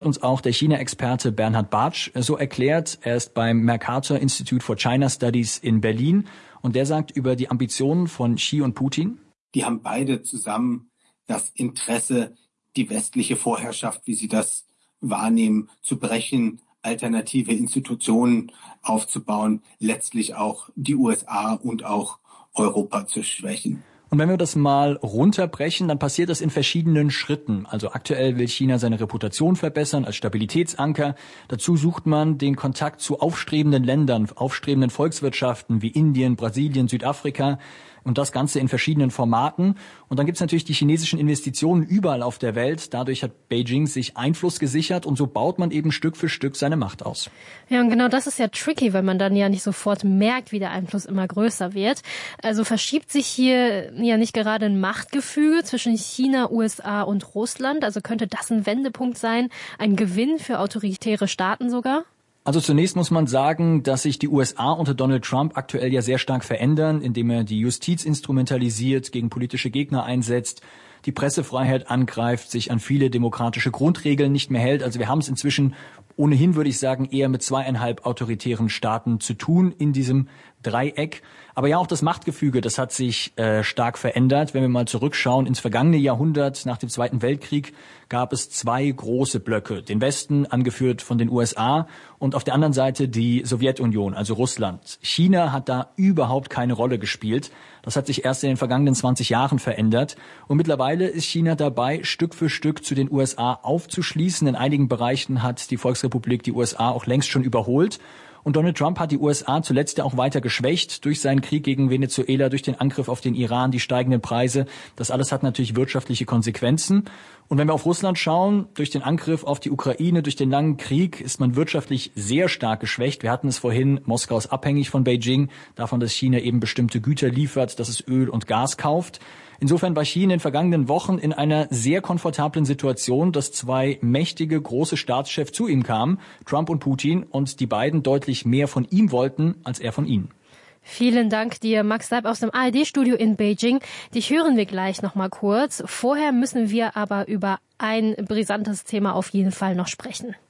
Uns auch der China-Experte Bernhard Bartsch so erklärt. Er ist beim Mercator Institute for China Studies in Berlin und der sagt über die Ambitionen von Xi und Putin: Die haben beide zusammen das Interesse, die westliche Vorherrschaft, wie sie das wahrnehmen, zu brechen, alternative Institutionen aufzubauen, letztlich auch die USA und auch Europa zu schwächen. Und wenn wir das mal runterbrechen, dann passiert das in verschiedenen Schritten. Also aktuell will China seine Reputation verbessern als Stabilitätsanker. Dazu sucht man den Kontakt zu aufstrebenden Ländern, aufstrebenden Volkswirtschaften wie Indien, Brasilien, Südafrika. Und das Ganze in verschiedenen Formaten. Und dann gibt's natürlich die chinesischen Investitionen überall auf der Welt. Dadurch hat Beijing sich Einfluss gesichert und so baut man eben Stück für Stück seine Macht aus. Ja, und genau das ist ja tricky, weil man dann ja nicht sofort merkt, wie der Einfluss immer größer wird. Also verschiebt sich hier ja nicht gerade ein Machtgefüge zwischen China, USA und Russland. Also könnte das ein Wendepunkt sein, ein Gewinn für autoritäre Staaten sogar? Also zunächst muss man sagen, dass sich die USA unter Donald Trump aktuell ja sehr stark verändern, indem er die Justiz instrumentalisiert, gegen politische Gegner einsetzt, die Pressefreiheit angreift, sich an viele demokratische Grundregeln nicht mehr hält. Also wir haben es inzwischen ohnehin, würde ich sagen, eher mit 2,5 autoritären Staaten zu tun in diesem Dreieck. Aber ja, auch das Machtgefüge, das hat sich stark verändert. Wenn wir mal zurückschauen, ins vergangene Jahrhundert nach dem Zweiten Weltkrieg gab es 2 große Blöcke. Den Westen, angeführt von den USA, und auf der anderen Seite die Sowjetunion, also Russland. China hat da überhaupt keine Rolle gespielt. Das hat sich erst in den vergangenen 20 Jahren verändert. Und mittlerweile ist China dabei, Stück für Stück zu den USA aufzuschließen. In einigen Bereichen hat die Volksrepublik die USA auch längst schon überholt. Und Donald Trump hat die USA zuletzt ja auch weiter geschwächt durch seinen Krieg gegen Venezuela, durch den Angriff auf den Iran, die steigenden Preise. Das alles hat natürlich wirtschaftliche Konsequenzen. Und wenn wir auf Russland schauen, durch den Angriff auf die Ukraine, durch den langen Krieg ist man wirtschaftlich sehr stark geschwächt. Wir hatten es vorhin, Moskau ist abhängig von Beijing, davon, dass China eben bestimmte Güter liefert, dass es Öl und Gas kauft. Insofern war Xi in den vergangenen Wochen in einer sehr komfortablen Situation, dass 2 mächtige, große Staatschefs zu ihm kamen, Trump und Putin, und die beiden deutlich mehr von ihm wollten, als er von ihnen. Vielen Dank dir, Max Leib aus dem ARD-Studio in Beijing. Dich hören wir gleich noch mal kurz. Vorher müssen wir aber über ein brisantes Thema auf jeden Fall noch sprechen.